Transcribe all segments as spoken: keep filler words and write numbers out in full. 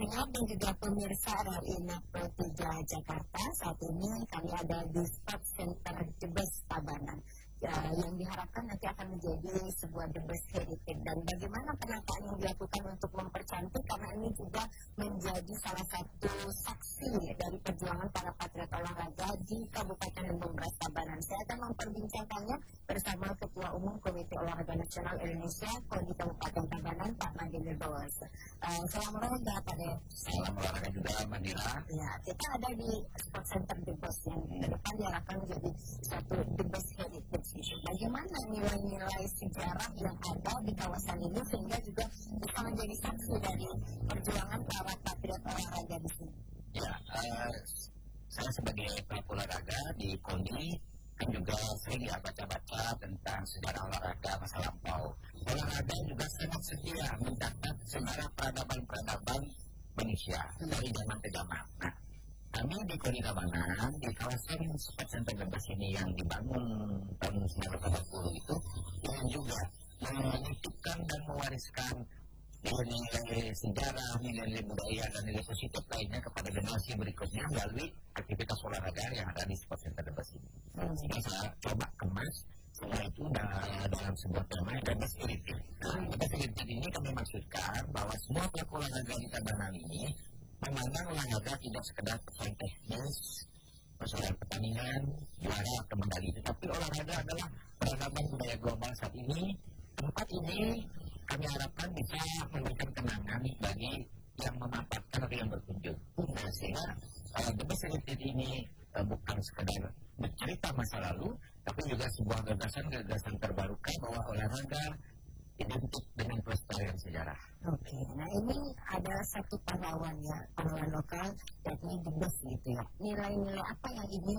pendengar dan juga pemirsa R R I Makro tiga Jakarta. Saat ini kami ada di Sport Center Debes Tabanan, ya, yang diharapkan nanti akan menjadi sebuah Debes heritage. Dan bagaimana penataan yang dilakukan untuk mempercantik, karena ini juga menjadi salah satu saksi dari perjuangan para patriot olahraga di Kabupaten Lembong Tabanan. Saya akan memperbincangkannya bersama Ketua Umum Komite Olahraga Nasional Indonesia Koni Kabupaten Tabanan, Pak Made Nurbawas. Uh, Salam olahraga, Pak De. Salam olahraga juga, Mandira. Ya, kita ada di Sport Center Debes yang ke depan diharapkan menjadi satu Debes heritage. Bagaimana nilai-nilai sejarah yang ada di kawasan ini sehingga juga bisa menjadi saksi dari perjuangan para patriot olahraga di sini? Ya, uh, saya sebagai pelaku olahraga di Koni kan juga sering ya baca-baca tentang sejarah olahraga masa lampau. Olahraga juga sangat setia mencatat sejarah peradaban-peradaban manusia dari zaman ke zaman. Nah, kami di Koni Tabanan, di kawasan Sport Center Debes ini yang dibangun tahun sembilan belas delapan puluh itu, yang juga menitipkan dan mewariskan nilai-nilai sejarah, nilai-nilai budaya, dan nilai positif lainnya kepada generasi berikutnya melalui aktivitas olahraga yang ada di Sport Center Debes ini. Hmm. Sehingga saya coba kemas semua itu dalam sebuah tema Debes heritage. Nah, Debes heritage ini kami maksudkan bahwa semua pelaku olahraga di Tabanan ini memandang olahraga tidak sekedar pesan teknis, persoalan pertandingan, juara atau medali, tetapi olahraga adalah peradaban budaya global saat ini. Tempat ini kami harapkan bisa memberikan kenangan bagi yang memanfaatkan atau yang berkunjung. Nah, sehingga uh, Debes heritage ini uh, bukan sekedar bercerita masa lalu, tapi juga sebuah gagasan-gagasan terbarukan bahwa olahraga identik dengan pelestarian sejarah. Oke, nah ini adalah satu pahlawan ya, pahlawan lokal, yakni Debes gitu ya. Nilai-nilai apa yang ingin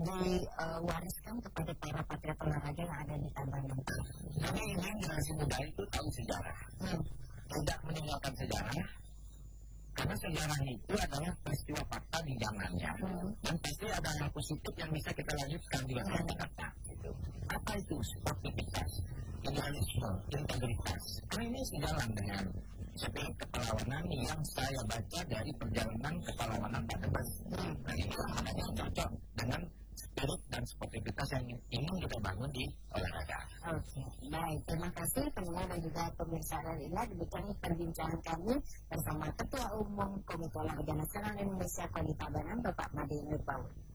diwariskan uh, kepada para patriot olahraga yang ada di Tabanan? Kami ingin generasi muda itu tahu sejarah, hmm. tidak meninggalkan sejarah, karena sejarah itu adalah peristiwa fakta di zamannya, hmm. dan pasti ada hal positif yang bisa kita lanjutkan di masa Jakarta. Gitu. Apa itu? Sportivitas, idealisme, integritas. Karena ini sejalan dengan spirit kepahlawanan yang saya baca dari perjalanan kepahlawanan Pak Debes. Hmm. Nah, ini yang cocok dengan spirit dan sportivitas yang ingin kita bangun di olahraga. Oke, baik. Terima kasih pendengar dan juga pemirsa R R I. Demikian perbincangan kami bersama Ketua Umum Komite Olahraga Nasional Indonesia Koni Tabanan, Bapak Made Nurbawas.